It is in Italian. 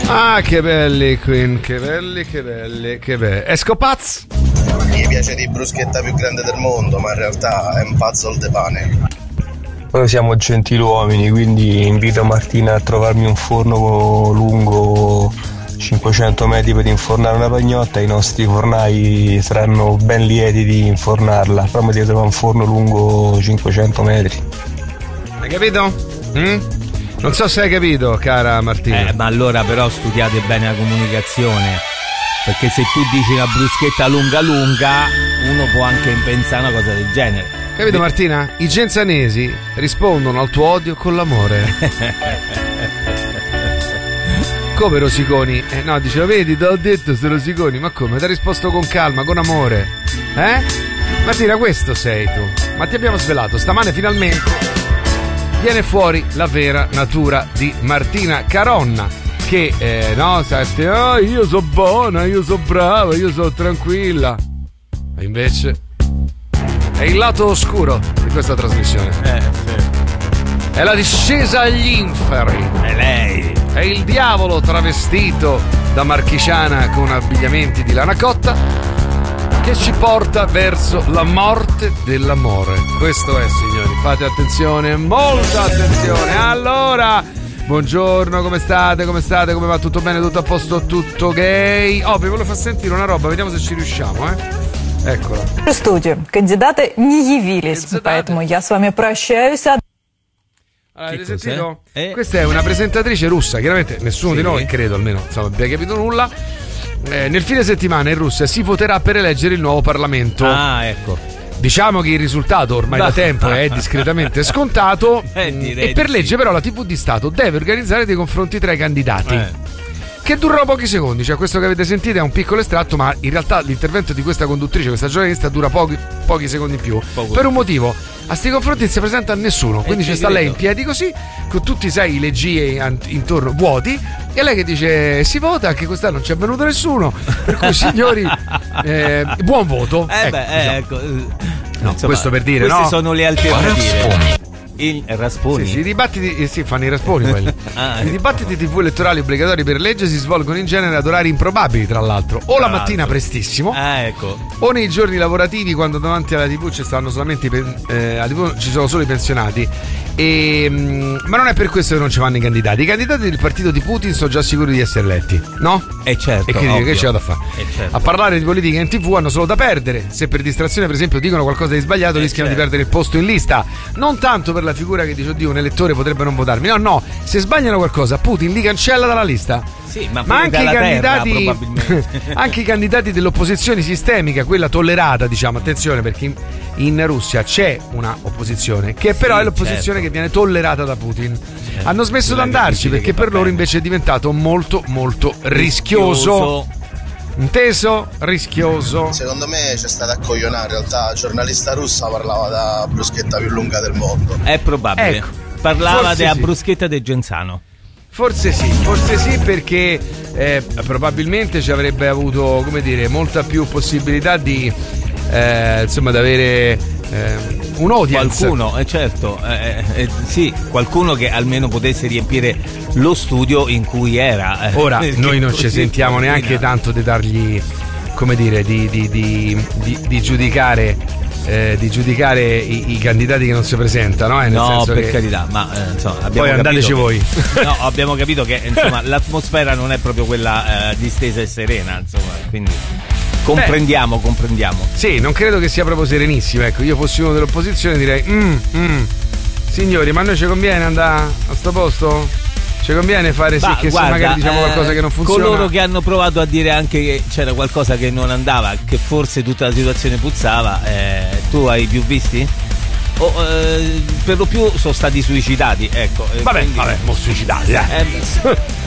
Ah, che belli, Queen, che belli, che belli, che belli. Escopaz? Mi piace di bruschetta più grande del mondo, ma in realtà è un puzzle de pane. Noi siamo gentiluomini, quindi invito Martina a trovarmi un forno lungo 500 metri per infornare una pagnotta. I nostri fornai saranno ben lieti di infornarla, però mi devo trovare un forno lungo 500 metri. Hai capito? Non so se hai capito, cara Martina. Ma allora però studiate bene la comunicazione, perché se tu dici una bruschetta lunga lunga, uno può anche pensare una cosa del genere. Capito Martina? I genzanesi rispondono al tuo odio con l'amore. Come Rosiconi? No, diceva, vedi, te l'ho detto, sto Rosiconi. Ma come? Ti ha risposto con calma, con amore. Martina, questo sei tu. Ma ti abbiamo svelato, stamane finalmente viene fuori la vera natura di Martina Caronna, che no, sai, io so buona, io so brava, io so tranquilla. E invece è il lato oscuro di questa trasmissione. Sì. È la discesa agli inferi. È lei. È il diavolo travestito da marchigiana con abbigliamenti di lana cotta che ci porta verso la morte dell'amore. Questo è, signori, fate attenzione, molta attenzione. Allora, buongiorno, come state? Come va? Tutto bene? Tutto a posto? Tutto gay? Oh, vi volevo far sentire una roba, vediamo se ci riusciamo, Eccola. В студию. Кандидаты не явились, поэтому я с вами прощаюсь. Allora, avete sentito? Questa è una presentatrice russa, chiaramente nessuno di noi, credo almeno, insomma, abbia capito nulla. Nel fine settimana in Russia si voterà per eleggere il nuovo Parlamento. Ah, ecco. Diciamo che il risultato ormai da tempo è discretamente scontato. E per legge però la TV di Stato deve organizzare dei confronti tra i candidati. Che durano pochi secondi, cioè questo che avete sentito è un piccolo estratto, ma in realtà l'intervento di questa conduttrice, questa giornalista, dura pochi secondi in più. Per un motivo: a sti confronti non si presenta nessuno, quindi ci sta lei in piedi così, con tutti sai le GIE intorno vuoti, e lei che dice si vota, anche quest'anno non c'è venuto nessuno, per cui signori buon voto. Ecco. No, insomma, questo per dire, queste no? sono le alternative. Il Rasponi? Sì, i dibattiti fanno i rasponi quelli. I dibattiti TV elettorali obbligatori per legge si svolgono in genere ad orari improbabili, tra l'altro, o la mattina prestissimo, ecco, o nei giorni lavorativi, quando davanti alla TV ci stanno solamente ci sono solo i pensionati. Ma non è per questo che non ci vanno i candidati. I candidati del partito di Putin sono già sicuri di essere eletti, no? Certo. E quindi che c'è da fare? Certo. A parlare di politica in TV hanno solo da perdere. Se per distrazione, per esempio, dicono qualcosa di sbagliato, rischiano di perdere il posto in lista. Non tanto per la figura che dice, oddio, un elettore potrebbe non votarmi. No, se sbagliano qualcosa, Putin li cancella dalla lista. Sì, ma anche i candidati, probabilmente. Anche i candidati dell'opposizione sistemica, quella tollerata, diciamo, attenzione, perché in Russia c'è una opposizione che però è l'opposizione che viene tollerata da Putin. Hanno smesso di andarci perché per loro invece è diventato molto molto rischioso. Inteso? Rischioso. Secondo me c'è stata a coglionare, in realtà la giornalista russa parlava da bruschetta più lunga del mondo. È probabile. Ecco, parlava della bruschetta del Genzano. Forse sì, perché probabilmente ci avrebbe avuto, come dire, molta più possibilità di insomma, di avere un'audience. Qualcuno, certo, sì, qualcuno che almeno potesse riempire lo studio in cui era. Ora, noi non ci sentiamo neanche tanto di dargli, come dire, di giudicare. Di giudicare i candidati che non si presentano, nel senso per che... carità, ma insomma, poi andateci voi. No, abbiamo capito che insomma l'atmosfera non è proprio quella distesa e serena, insomma, quindi comprendiamo. Sì, non credo che sia proprio serenissima. Ecco, io fossi uno dell'opposizione direi signori, ma a noi ci conviene andare a sto posto? Ci conviene fare sì che guarda, se magari diciamo qualcosa che non funziona. Coloro che hanno provato a dire anche che c'era qualcosa che non andava, che forse tutta la situazione puzzava, tu hai più visti? Per lo più sono stati suicidati, ecco. Vabbè, mo suicidati,